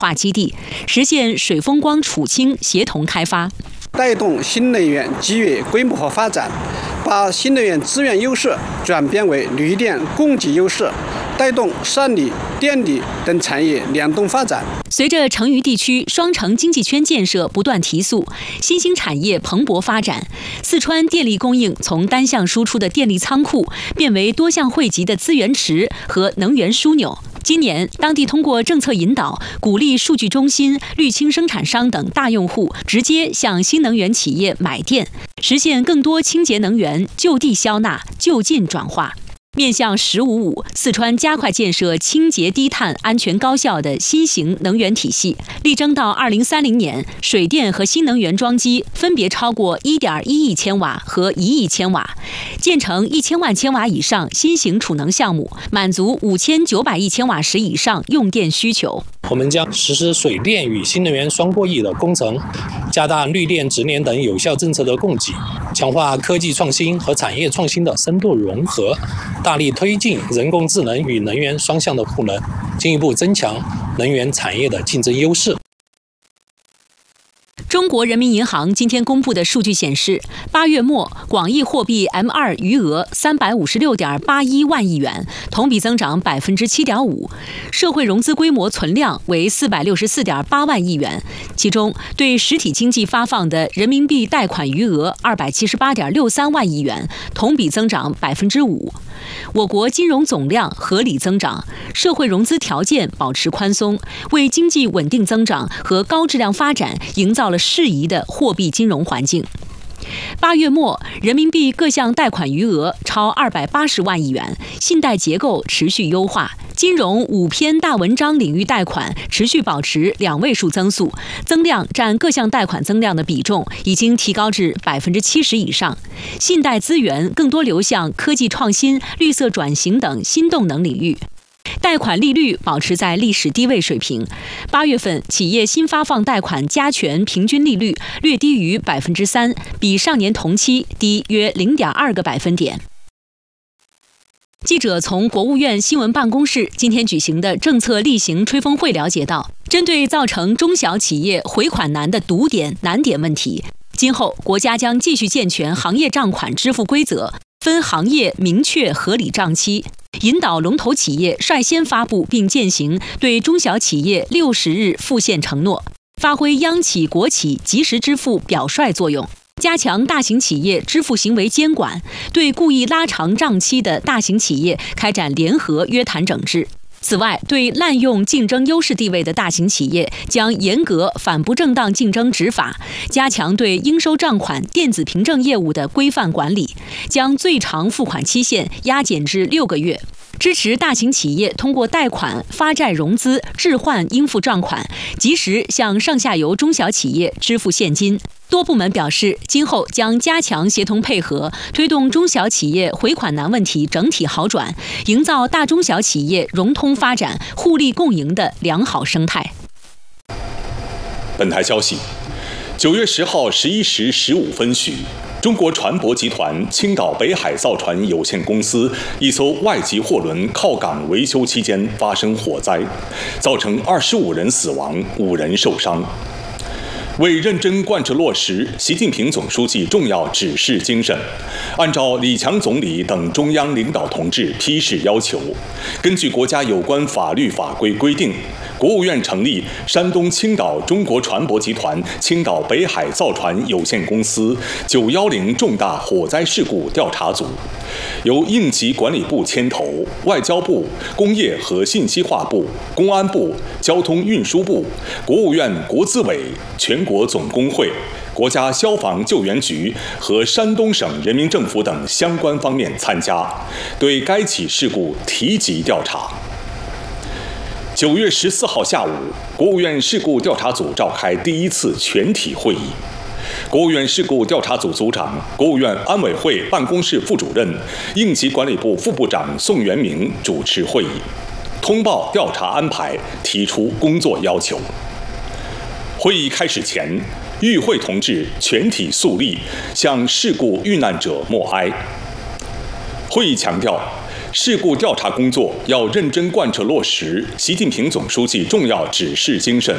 化基地，实现水风光储氢协同开发， 带动新能源基业规模化发展，把新能源资源优势转变为绿电供给优势，带动山里、电力等产业联动发展。 随着成渝地区双城经济圈建设不断提速，新兴产业蓬勃发展，四川电力供应从单向输出的电力仓库变为多项汇集的资源池和能源枢纽。今年，当地通过政策引导，鼓励数据中心、绿氢生产商等大用户直接向新能源企业买电，实现更多清洁能源就地消纳、就近转化。面向“15+5”，四川加快建设清洁低碳、安全高效的新型能源体系，力争到2030年，水电和新能源装机分别超过1.1亿千瓦和1亿千瓦，建成1000万千瓦以上新型储能项目，满足5900亿千瓦时以上用电需求。 我们将实施水电与新能源双获益的工程，加大绿电、直联等有效政策的供给，强化科技创新和产业创新的深度融合，大力推进人工智能与能源双向的赋能，进一步增强能源产业的竞争优势。 中国人民银行今天公布的数据显示，8月末广义货币 M2 余额356.81万亿元，同比增长7.5%，社会融资规模存量为464.8万亿元，其中对实体经济发放的人民币贷款余额278.63万亿元，同比增长5%。我国金融总量合理增长，社会融资条件保持宽松，为经济稳定增长和高质量发展营造了适宜的货币金融环境。8月末，人民币各项贷款余额超280万亿元，信贷结构持续优化，金融5篇大文章领域贷款持续保持2位数增速，增量占各项贷款增量的比重已经提高至70%以上，信贷资源更多流向科技创新、绿色转型等新动能领域。贷款利率保持在历史低位水平，8月份企业新发放贷款加权平均利率略低于3%，比上年同期低约0.2个百分点。记者从国务院新闻办公室今天举行的政策例行吹风会了解到，针对造成中小企业回款难的堵点、难点问题，今后国家将继续健全行业账款支付规则，分行业明确合理账期，引导龙头企业率先发布并践行对中小企业60日付现承诺，发挥央企国企及时支付表率作用，加强大型企业支付行为监管，对故意拉长账期的大型企业开展联合约谈整治。此外，对滥用竞争优势地位的大型企业，将严格反不正当竞争执法，加强对应收账款电子凭证业务的规范管理，将最长付款期限压减至6个月。支持大型企业通过贷款、发债融资置换应付账款，及时向上下游中小企业支付现金。多部门表示，今后将加强协同配合，推动中小企业回款难问题整体好转，营造大中小企业融通发展、互利共赢的良好生态。 本台消息，9月10号11时15分许，中国船舶集团青岛北海造船有限公司一艘外籍货轮靠港维修期间发生火灾，造成25人死亡，5人受伤。为认真贯彻落实习近平总书记重要指示精神，按照李强总理等中央领导同志批示要求，根据国家有关法律法规规定，国务院成立山东青岛中国船舶集团青岛北海造船有限公司910重大火灾事故调查组，由应急管理部牵头，外交部、工业和信息化部、公安部、交通运输部、国务院国资委、全国总工会、国家消防救援局和山东省人民政府等相关方面参加，对该起事故提级调查。9月14号下午，国务院事故调查组召开第1次全体会议。国务院事故调查组组长、国务院安委会办公室副主任、应急管理部副部长宋元明主持会议，通报调查安排，提出工作要求。会议开始前，与会同志全体肃立，向事故遇难者默哀。会议强调，事故调查工作要认真贯彻落实习近平总书记重要指示精神，